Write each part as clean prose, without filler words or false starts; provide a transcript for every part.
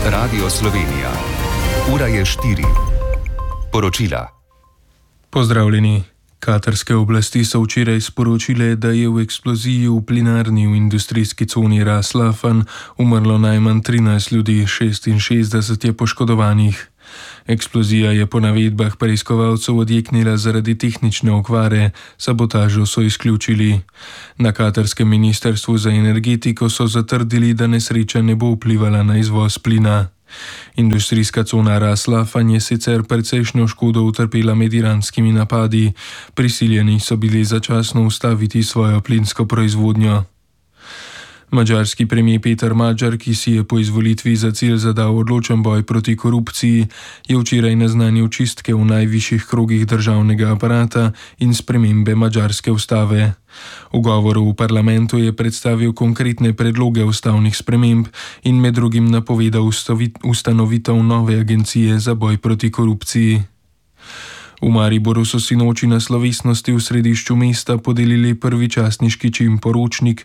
Radio Slovenija. Ura je 4. Poročila. Pozdravljeni. Katarske oblasti so včeraj sporočile, da je v eksploziji v plinarni v industrijski coni Ras Laffan umrlo najmanj 13 ljudi, 66 je poškodovanih. Eksplozija je po navedbah preiskovalcev odjeknila zaradi tehnične okvare, sabotažo so izključili. Na katarskem ministrstvu za energetiko so zatrdili, da nesreča ne bo vplivala na izvoz plina. Industrijska cona Ras Laffan je sicer precejšnjo škodo utrpela med iranskimi napadi, prisiljeni so bili začasno ustaviti svojo plinsko proizvodnjo. Madžarski premijer Peter Magyar, ki si je po izvolitvi za cilj zadal odločen boj proti korupciji, je včeraj naznanil čistke v najvišjih krogih državnega aparata in spremembe madžarske ustave. V govoru v parlamentu je predstavil konkretne predloge ustavnih sprememb in med drugim napovedal ustanovitev nove agencije za boj proti korupciji. V Mariboru so sinoči na slovesnosti v središču mesta podelili prvi častniški čin poročnik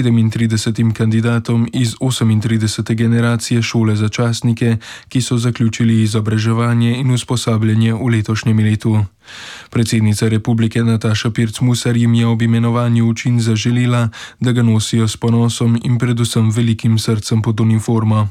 37 kandidatom iz 38. generacije šole za častnike, ki so zaključili izobraževanje in usposabljanje v letošnjem letu. Predsednica republike Nataša Pirc Musar jim je ob imenovanju v čin zaželela, da ga nosijo s ponosom in predvsem velikim srcem pod uniformo.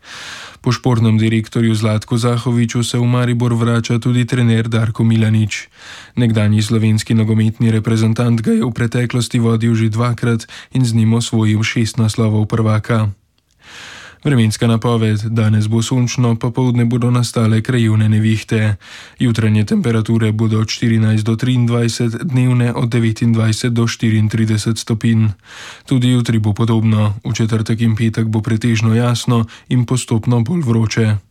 Po športnem direktorju Zlatku Zahoviču se v Maribor vrača tudi trener Darko Milanič. Nekdanji slovenski nogometni reprezentant ga je v preteklosti vodil že dvakrat in z njim osvojil 6 naslovov prvaka. Vremenska napoved: danes bo sončno, popoldne bodo nastale krajevne nevihte. Jutranje temperature bodo od 14 do 23, dnevne od 29 do 34 stopinj. Tudi jutri bo podobno, v četrtek in petek bo pretežno jasno in postopno bolj vroče.